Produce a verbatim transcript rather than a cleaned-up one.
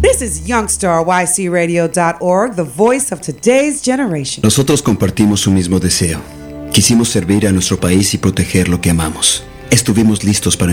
This is youngstar y c radio dot org, the voice of today's generation. Nosotros compartimos un mismo deseo. Quisimos servir a nuestro país y proteger lo que amamos. Estuvimos listos para